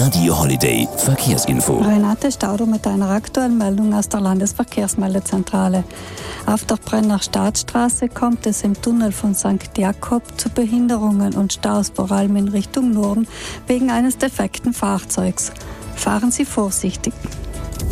Radio Holiday Verkehrsinfo. Renate Stauder mit einer aktuellen Meldung aus der Landesverkehrsmeldezentrale. Auf der Brenner Staatsstraße kommt es im Tunnel von St. Jakob zu Behinderungen und Staus, vor allem in Richtung Norden, wegen eines defekten Fahrzeugs. Fahren Sie vorsichtig.